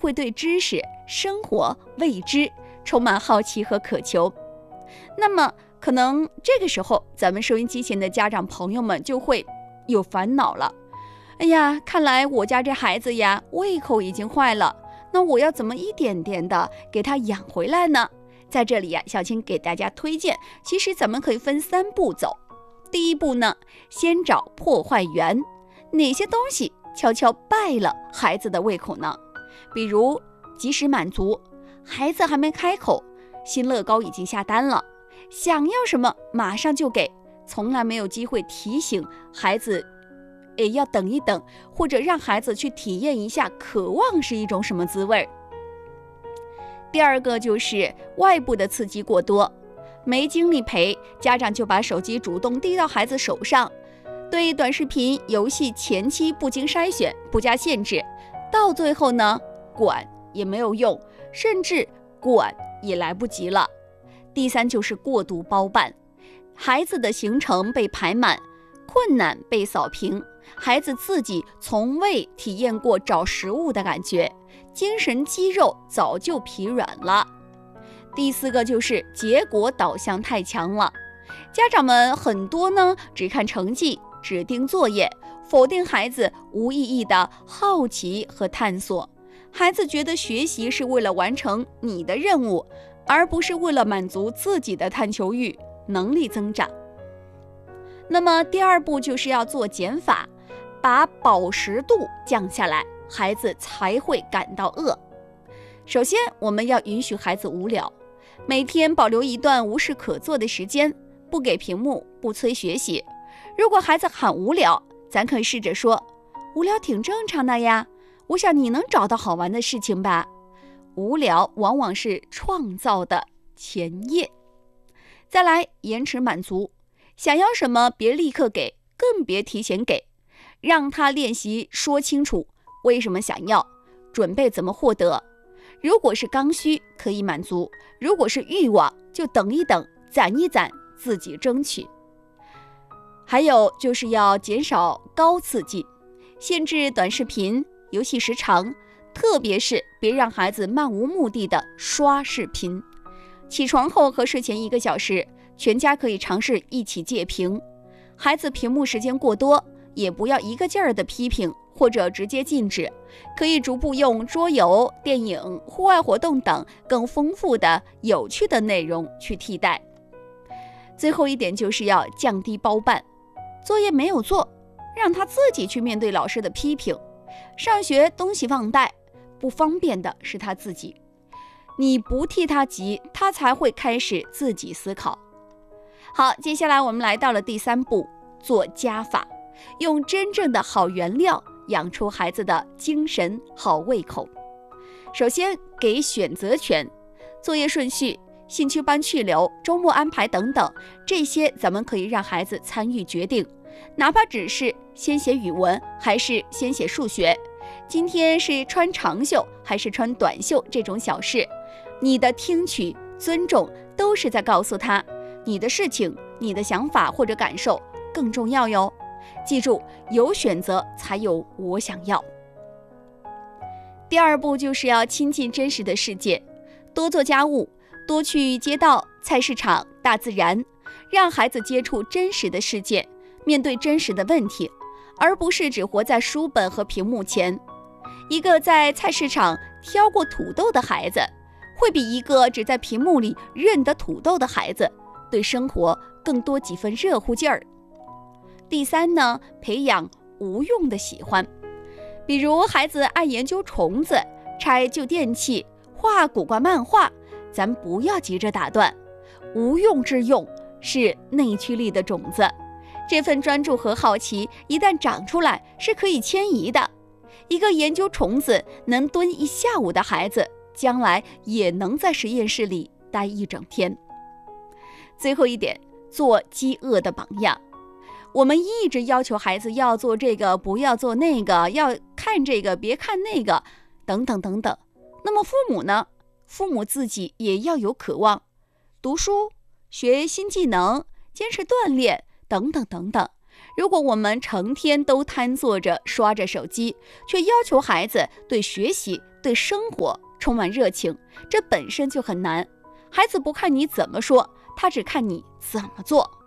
会对知识、生活、未知充满好奇和渴求。那么可能这个时候，咱们收音机前的家长朋友们就会有烦恼了。哎呀，看来我家这孩子呀，胃口已经坏了，那我要怎么一点点的给他养回来呢？在这里呀，小青给大家推荐，其实咱们可以分3步走。第一步呢，先找破坏源，哪些东西悄悄败了孩子的胃口呢？比如及时满足，孩子还没开口，新乐高已经下单了，想要什么马上就给，从来没有机会提醒孩子也要等一等，或者让孩子去体验一下渴望是一种什么滋味。第二个就是外部的刺激过多，没精力陪，家长就把手机主动递到孩子手上，对短视频、游戏前期不经筛选、不加限制，到最后呢，管也没有用，甚至管也来不及了。第三就是过度包办，孩子的行程被排满，困难被扫平，孩子自己从未体验过找食物的感觉，精神肌肉早就疲软了。第4个就是结果导向太强了，家长们很多呢只看成绩，只盯作业，否定孩子无意义的好奇和探索。孩子觉得学习是为了完成你的任务，而不是为了满足自己的探求欲、能力增长。那么第2步就是要做减法，把饱食度降下来，孩子才会感到饿。首先，我们要允许孩子无聊，每天保留一段无事可做的时间，不给屏幕，不催学习。如果孩子喊无聊，咱可以试着说，无聊挺正常的呀，我想你能找到好玩的事情吧。无聊往往是创造的前夜。再来，延迟满足，想要什么别立刻给，更别提前给，让他练习说清楚为什么想要，准备怎么获得。如果是刚需，可以满足；如果是欲望，就等一等，攒一攒，自己争取。还有就是要减少高刺激，限制短视频、游戏时长，特别是别让孩子漫无目的的刷视频。起床后和睡前1个小时，全家可以尝试一起戒屏。孩子屏幕时间过多，也不要一个劲儿的批评或者直接禁止，可以逐步用桌游、电影、户外活动等更丰富的、有趣的内容去替代。最后一点就是要降低包办，作业没有做，让他自己去面对老师的批评。上学东西忘带，不方便的是他自己。你不替他急，他才会开始自己思考。好，接下来我们来到了第3步，做加法，用真正的好原料养出孩子的精神好胃口。首先，给选择权，作业顺序、兴趣班去留、周末安排等等，这些咱们可以让孩子参与决定，哪怕只是先写语文还是先写数学，今天是穿长袖还是穿短袖，这种小事，你的听取、尊重都是在告诉他，你的事情、你的想法或者感受更重要哟。记住，有选择才有我想要。第2步就是要亲近真实的世界，多做家务，多去街道、菜市场、大自然，让孩子接触真实的世界，面对真实的问题，而不是只活在书本和屏幕前。一个在菜市场挑过土豆的孩子，会比一个只在屏幕里认得土豆的孩子对生活更多几分热乎劲儿。第3呢，培养无用的喜欢，比如孩子爱研究虫子、拆旧电器、画古怪漫画，咱不要急着打断。无用之用是内驱力的种子，这份专注和好奇一旦长出来是可以迁移的。一个研究虫子能蹲一下午的孩子，将来也能在实验室里待一整天。最后一点，做饥饿的榜样。我们一直要求孩子要做这个，不要做那个，要看这个，别看那个，等等等等。那么父母呢？父母自己也要有渴望，读书、学新技能、坚持锻炼，等等等等。如果我们成天都瘫坐着刷着手机，却要求孩子对学习、 对生活充满热情，这本身就很难。孩子不看你怎么说，他只看你怎么做。